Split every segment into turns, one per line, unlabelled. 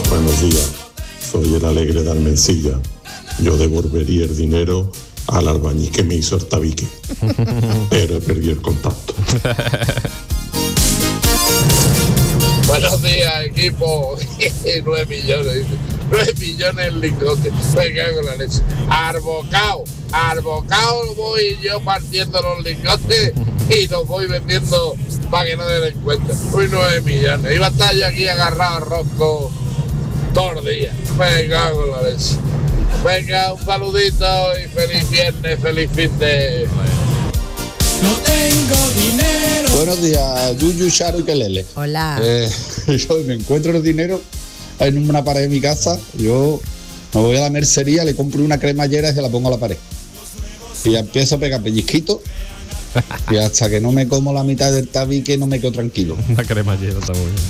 Buenos días, soy el alegre de Almencilla. Yo devolvería el dinero al albañil que me hizo el tabique, pero perdí el contacto.
Buenos días, equipo. 9 millones. 9 millones en lingotes. Me cago en la leche. Arbocao voy yo partiendo los lingotes y los voy vendiendo para que no den cuenta. Uy, 9 millones. Iba a estar yo aquí agarrado a Rosco todos los días. Me cago en la leche. Venga, un saludito y feliz viernes, feliz fin de...
No tengo dinero.
Buenos días, Yuyu, Charo y Kelele.
Hola.
Yo me encuentro el dinero en una pared de mi casa. Yo me voy a la mercería, le compro una cremallera y se la pongo a la pared. Y ya empiezo a pegar pellizquitos. Y hasta que no me como la mitad del tabique no me quedo tranquilo.
Una cremallera está muy bien.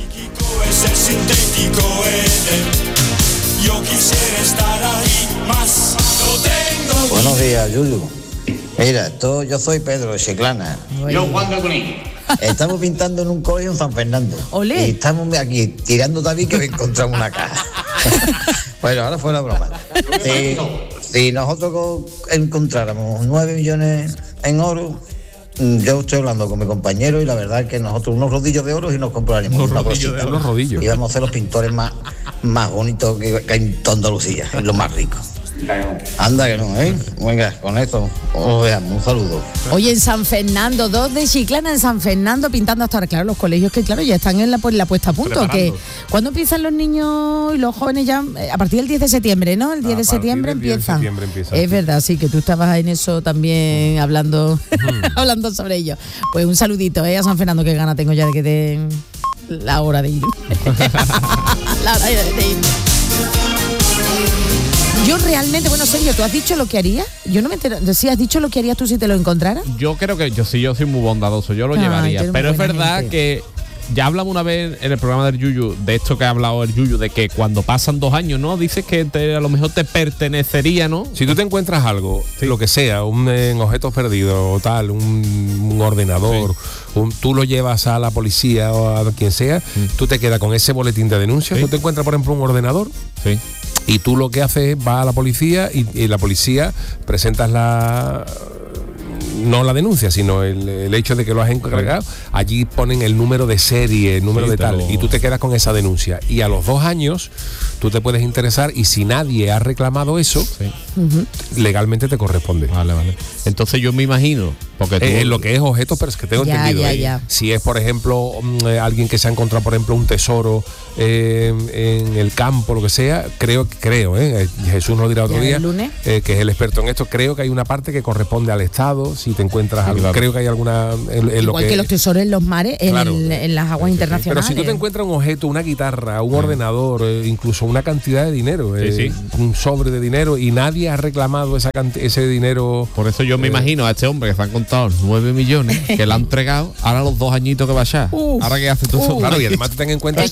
Yo quisiera estar ahí más. No tengo.
Buenos días, Yuyu. Mira, yo soy Pedro de Chiclana.
Yo Juan de Colín.
Estamos pintando en un colegio en San Fernando.
Olé.
Y estamos aquí tirando tabique que encontramos una caja. Bueno, ahora fue una broma. Si nosotros encontráramos 9 millones en oro, yo estoy hablando con mi compañero y la verdad es que nosotros unos rodillos de oro y nos compraríamos una cosita.
Unos rodillos.
Y vamos a ser los pintores más bonitos que hay en toda Andalucía, los más ricos. Anda que no, ¿eh? Venga, con esto os veamos, un saludo.
Oye, en San Fernando, 2 de Chiclana en San Fernando pintando hasta ahora. Claro, los colegios que claro ya están en la puesta a punto.
Preparando.
Que ¿cuándo empiezan los niños y los jóvenes ya? A partir del 10 de septiembre, ¿no? El 10 de septiembre empiezan. Es verdad, sí, que tú estabas en eso también hablando sobre ello. Pues un saludito, a San Fernando, que gana tengo ya de que den la hora de ir. La hora de ir. Yo realmente, bueno, Sergio, ¿tú has dicho lo que harías? Yo no me entero. ¿Sí has dicho lo que harías tú si te lo encontraras?
Yo creo que yo soy muy bondadoso, yo lo llevaría. Pero es verdad que ya hablamos una vez en el programa del Yuyu, de esto que ha hablado el Yuyu, de que cuando pasan 2 años, ¿no? Dices que a lo mejor te pertenecería, ¿no?
Si tú te encuentras algo, lo que sea, un objeto perdido o tal, un ordenador, tú lo llevas a la policía o a quien sea, tú te quedas con ese boletín de denuncia. Tú te encuentras, por ejemplo, un ordenador.
Sí.
Y tú lo que haces es vas a la policía y la policía presentas no la denuncia, sino el hecho de que lo has encargado. Allí ponen el número de serie, el número de tal, y tú te quedas con esa denuncia. Y a los 2 años tú te puedes interesar y si nadie ha reclamado eso, legalmente te corresponde.
Vale. Entonces yo me imagino, porque
lo que es objetos, pero es que tengo entendido. Si es, por ejemplo, alguien que se ha encontrado, por ejemplo, un tesoro en el campo, lo que sea, creo, Jesús nos dirá otro día, que es el experto en esto, creo que hay una parte que corresponde al Estado. Si te encuentras algo, claro. Creo que hay alguna
igual que los tesoros en los mares,
claro,
en las aguas internacionales.
Pero si tú te encuentras un objeto, una guitarra, un ordenador, incluso una cantidad de dinero, un sobre de dinero, y nadie ha reclamado ese dinero.
Por eso yo me imagino a este hombre que se han contado 9 millones, que le han entregado, ahora los 2 añitos que va allá. Ahora que hace todo.
Claro, y además ten en cuenta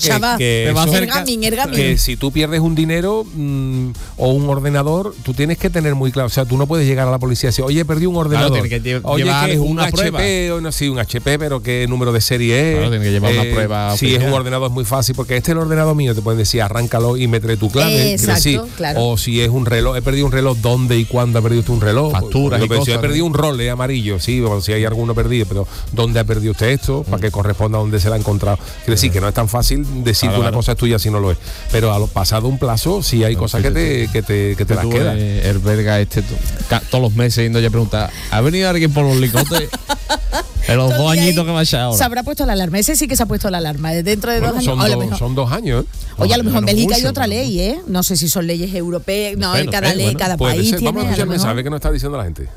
que si tú pierdes un dinero o un ordenador, tú tienes que tener muy claro, o sea, tú no puedes llegar a la policía y decir, oye, perdí un ordenador.
Claro,
oye, que es un
una
HP, o no, sí, un HP, pero qué número de serie es.
Claro, tiene que llevar una prueba.
Si es un ordenador es muy fácil, porque este es el ordenador mío, te pueden decir, arráncalo y métele tu clave.
Exacto, claro.
O si es un reloj, he perdido un reloj, ¿dónde y cuándo ha perdido usted un reloj?
Facturas y cosas.
Si he perdido un role amarillo, sí, o si hay alguno perdido, pero ¿dónde ha perdido usted esto? Para que corresponda a dónde se la ha encontrado. Quiere decir que no es tan fácil decir que una cosa es tuya si no lo es. Pero a lo pasado un plazo, sí hay cosas que te las quedan.
El verga todos los meses yendo ya a preguntar, ¿ha venido alguien por los licotes? En los 2 añitos que va a echar ahora.
Se habrá puesto la alarma. Ese sí que se ha puesto la alarma. Dentro de 2 años.
Son 2 años.
Oye, a lo mejor en Bélgica hay otra ley, ¿eh? No sé si son leyes europeas. No, cada ley, cada país tiene.
Vamos a escuchar el mensaje que nos está diciendo la gente.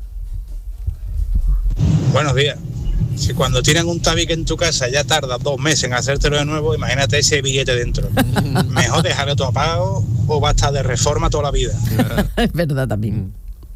Buenos días. Si cuando tienen un tabique en tu casa ya tardas 2 meses en hacértelo de nuevo, imagínate ese billete dentro. Mejor dejarlo todo apagado o va a estar de reforma toda la vida.
Es verdad también.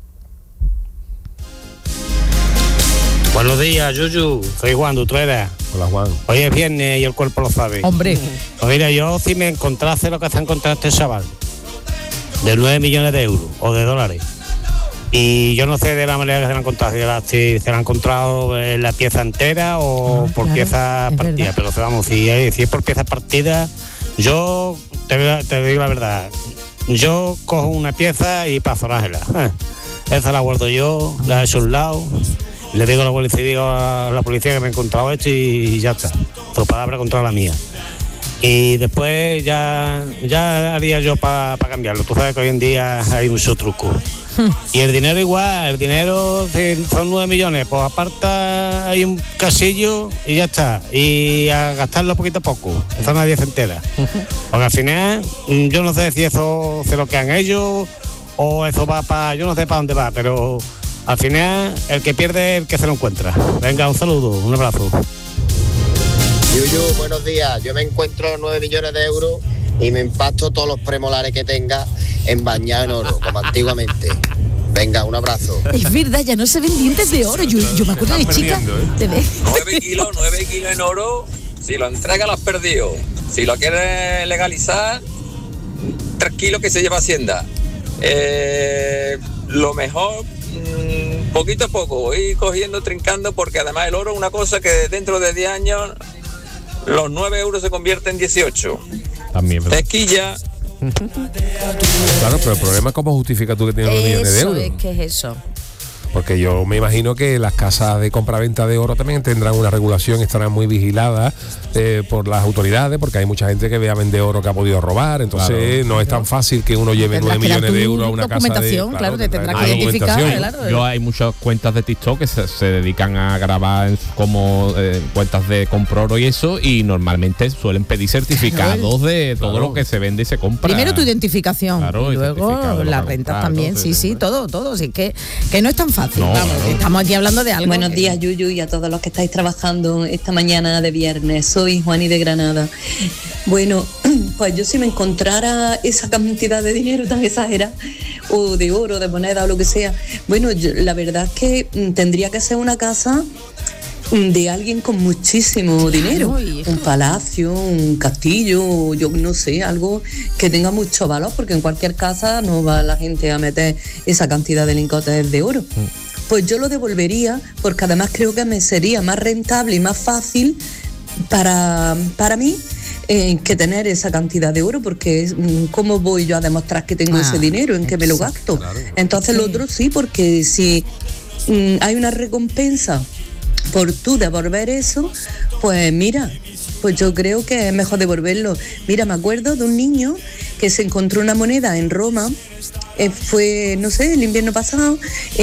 Buenos días, Yuyu. Soy Juan de Utrera.
Hola, Juan.
Hoy es viernes y el cuerpo lo sabe.
Hombre.
Pues mira, yo si me encontrase lo que se ha encontrado este chaval, de 9 millones de euros o de dólares, y yo no sé de la manera que se la han encontrado, si se la han encontrado en la pieza entera o por piezas partidas, pero vamos, si es por piezas partidas, yo te digo la verdad. Yo cojo una pieza y paso a Ángela. Esa la guardo yo, la he hecho a un lado. Le digo a la policía que me he encontrado esto y ya está. Tu palabra contra la mía. Y después ya haría yo para cambiarlo. Tú sabes que hoy en día hay mucho truco. Y el dinero igual, el dinero son 9 millones, pues aparta hay un casillo y ya está. Y a gastarlo poquito a poco, eso nadie se entera. Porque al final, yo no sé si eso se lo quedan ellos o eso va para, yo no sé para dónde va, pero al final el que pierde es el que se lo encuentra. Venga, un saludo, un abrazo.
Yuyu, buenos días. Yo me encuentro 9 millones de euros y me impacto todos los premolares que tenga en bañado en oro, como antiguamente. Venga, un abrazo.
Es verdad, ya no se ven dientes de oro. Yo me acuerdo de chica.
9 kilos en oro, si lo entrega lo has perdido. Si lo quieres legalizar, 3 kilos que se lleva Hacienda. Lo mejor, poquito a poco, ir cogiendo, trincando, porque además el oro es una cosa que dentro de 10 años los 9 euros se convierten en 18.
También, ¿verdad?
Tequilla.
Claro, pero el problema es cómo justificas tú que tienes 9 millones de euros.
Es que es eso.
Porque yo me imagino que las casas de compra-venta de oro también tendrán una regulación, estarán muy vigiladas por las autoridades, porque hay mucha gente que vende oro que ha podido robar, entonces no es tan fácil que uno lleve 9 millones de euros a una casa de...
Claro, te tendrás que identificar. Claro.
Hay muchas cuentas de TikTok que se dedican a grabar como cuentas de compra oro y eso, y normalmente suelen pedir certificados de todo lo que se vende y se compra.
Primero tu identificación,
claro,
y luego las rentas también, sí, todo. Así que no es tan fácil. Vamos, estamos aquí hablando de algo.
Buenos días, Yuyu, y a todos los que estáis trabajando esta mañana de viernes. Soy Juani de Granada. Bueno, pues yo si me encontrara esa cantidad de dinero tan exagerada, o de oro, de moneda o lo que sea, bueno, la verdad es que tendría que ser una casa de alguien con muchísimo dinero, un palacio, un castillo, yo no sé, algo que tenga mucho valor, porque en cualquier casa no va la gente a meter esa cantidad de lingotes de oro. Pues yo lo devolvería, porque además creo que me sería más rentable y más fácil para mí que tener esa cantidad de oro, porque ¿cómo voy yo a demostrar que tengo ese dinero, en qué me lo gasto? Claro. Entonces lo otro sí, porque si hay una recompensa por tú devolver eso, pues mira, pues yo creo que es mejor devolverlo. Mira, me acuerdo de un niño que se encontró una moneda en Roma, fue, no sé, el invierno pasado,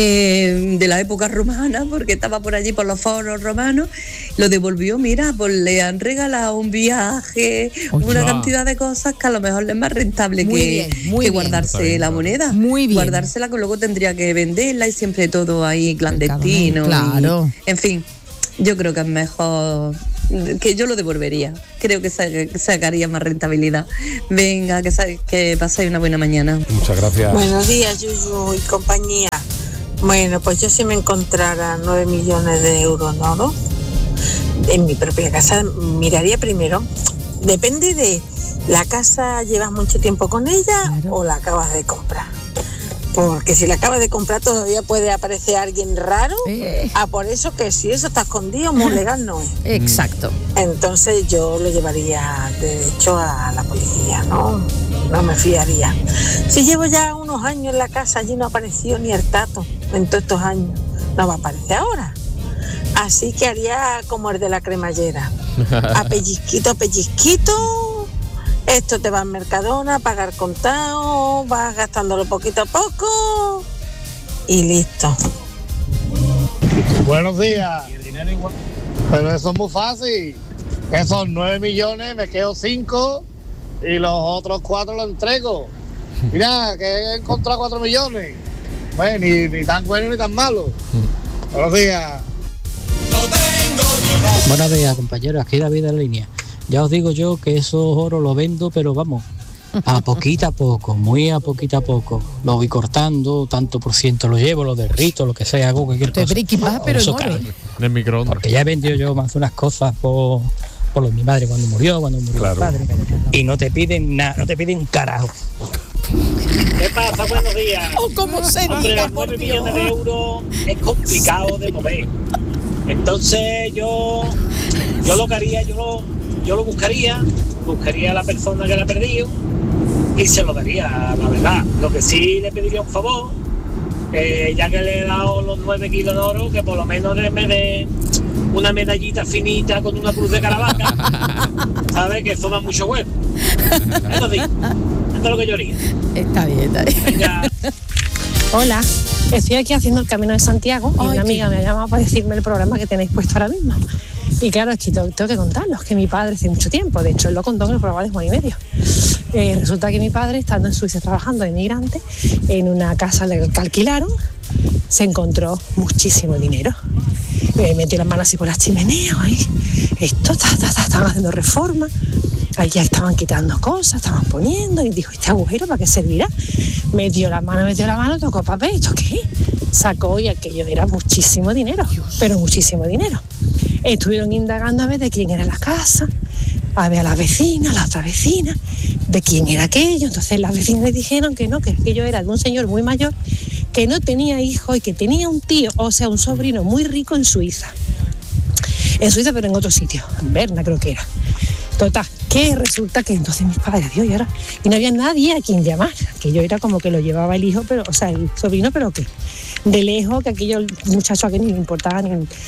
de la época romana, porque estaba por allí por los foros romanos, lo devolvió, mira, pues le han regalado un viaje, una cantidad de cosas que a lo mejor le es más rentable que guardarse la moneda. Muy bien. Guardársela, que luego tendría que venderla y siempre todo ahí clandestino.
Claro.
En fin, yo creo que es mejor que yo lo devolvería. Creo que sacaría más rentabilidad. Venga, que pasáis una buena mañana.
Muchas gracias.
Buenos días, Yuyu y compañía. Bueno, pues yo si me encontrara 9 millones de euros en oro en mi propia casa, miraría primero, depende de la casa, llevas mucho tiempo con ella, claro, o la acabas de comprar. Porque si la acabas de comprar todavía puede aparecer alguien raro. Por eso que si eso está escondido, muy legal no es.
Exacto.
Entonces yo lo llevaría de hecho a la policía, no me fiaría. Si llevo ya unos años en la casa, allí no ha aparecido ni el tato en todos estos años, no va a aparecer ahora. Así que haría como el de la cremallera. A pellizquito, esto te va al Mercadona, pagar contado, vas gastándolo poquito a poco y listo.
Buenos días. Pero eso es muy fácil. Que son 9 millones, me quedo 5 y los otros 4 los entrego. Mira, que he encontrado 4 millones. Bueno, ni tan bueno ni tan malo. Buenos días.
Buenos días, compañeros. Aquí David en línea. Ya os digo yo que esos oros los vendo, pero vamos, a poquito a poco, muy a poquito a poco. Lo voy cortando, tanto por ciento lo llevo, lo derrito, lo que sea, hago cualquier cosa.
Pero eso
en el microondas.
Porque ya he vendido yo más unas cosas por mi madre cuando murió claro, mi padre. Y no te piden nada, no te piden un carajo.
¿Qué pasa? Buenos días.
¿Cómo se
Hombre, los 9 millones de euros es complicado de mover. Entonces yo lo que haría, yo lo buscaría buscaría a la persona que la ha perdido y se lo daría, la verdad. Lo que sí le pediría un favor, ya que le he dado los 9 kilos de oro, que por lo menos me dé una medallita finita con una cruz de Caravaca, ¿sabes? Que forma mucho huevo. Eso sí, esto es lo que yo haría.
Está bien.
Venga.
Hola, estoy aquí haciendo el Camino de Santiago y una amiga me ha llamado para decirme el programa que tenéis puesto ahora mismo. Y claro, es que tengo que contarlos, que mi padre hace mucho tiempo, de hecho él lo contó en el programa de Juan y Medio. Resulta que mi padre, estando en Suiza trabajando de inmigrante, en una casa que alquilaron, se encontró muchísimo dinero. Metió las manos así por la chimenea, estaban haciendo reforma, ahí ya estaban quitando cosas, estaban poniendo, y dijo, ¿este agujero para qué servirá? Metió la mano, tocó papel, ¿esto qué? Sacó y aquello era muchísimo dinero, pero muchísimo dinero. Estuvieron indagando a ver de quién era la casa, a ver a la vecina, a la otra vecina, de quién era aquello. Entonces las vecinas le dijeron que no, que aquello era de un señor muy mayor, que no tenía hijos y que tenía un tío, o sea, un sobrino muy rico en Suiza. En Suiza, pero en otro sitio, en Berna creo que era. Total, que resulta que entonces mis padres, Dios, y no había nadie a quien llamar. Aquello era como que lo llevaba el hijo, pero, o sea, el sobrino, pero que de lejos, que aquello el muchacho a que ni le importaba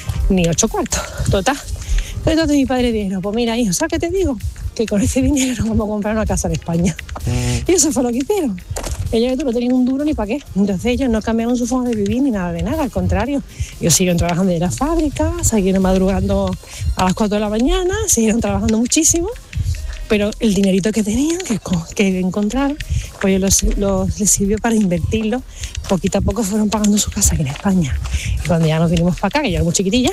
ni 8 cuartos. Total. Entonces mi padre dijo, pues mira, hijo, ¿sabes qué te digo? Que con ese dinero vamos a comprar una casa en España. Y eso fue lo que hicieron. Ellos no tenían un duro ni para qué. Entonces ellos no cambiaron su forma de vivir ni nada de nada, al contrario. Ellos siguieron trabajando en la fábrica, siguieron madrugando a las 4 de la mañana, siguieron trabajando muchísimo, pero el dinerito que tenían, que encontraron, pues les sirvió para invertirlo. Poquito a poco fueron pagando su casa aquí en España. Y cuando ya nos vinimos para acá, que yo era muy chiquitilla,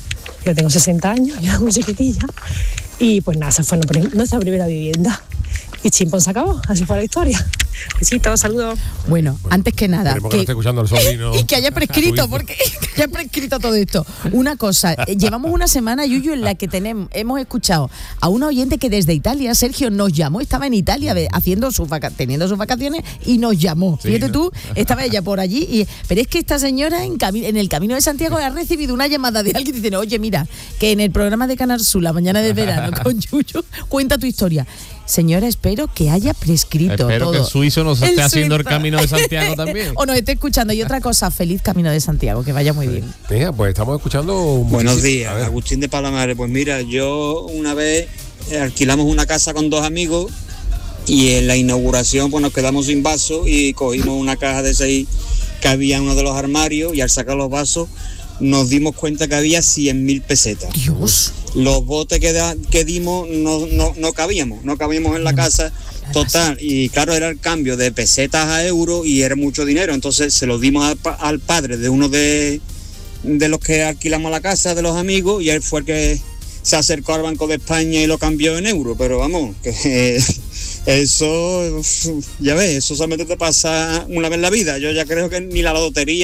yo tengo 60 años, yo era muy chiquitilla, y pues nada, esa fue nuestra primera vivienda. Y chimpón se acabó, así fue la historia. Besitos, saludos.
Bueno, antes que nada,
que esté escuchando al sobrino.
Y que haya prescrito, porque que haya prescrito todo esto. Una cosa, llevamos una semana, Yuyu, en la que hemos escuchado a un oyente que desde Italia, Sergio, nos llamó, estaba en Italia teniendo sus vacaciones y nos llamó. Sí, fíjate tú, estaba ella por allí, pero es que esta señora en el Camino de Santiago ha recibido una llamada de alguien diciendo, oye, mira, que en el programa de Canal Sur, la mañana de verano, con Yuyu, cuenta tu historia. Señora, espero que haya prescrito todo.
Espero que el suizo nos esté haciendo el Camino de Santiago también.
O nos esté escuchando. Y otra cosa, feliz Camino de Santiago, que vaya muy bien.
Mira, pues estamos escuchando...
Buenos días, Agustín de Palamares. Pues mira, yo una vez alquilamos una casa con 2 amigos y en la inauguración pues nos quedamos sin vasos y cogimos una caja de 6 que había en uno de los armarios y al sacar los vasos nos dimos cuenta que había 100.000 pesetas.
Dios.
Los botes que dimos no cabíamos en la casa, total, y claro, era el cambio de pesetas a euros y era mucho dinero, entonces se lo dimos al padre de uno de los que alquilamos la casa, de los amigos, y él fue el que se acercó al Banco de España y lo cambió en euros, pero vamos, que eso, ya ves, eso solamente te pasa una vez en la vida, yo ya creo que ni la lotería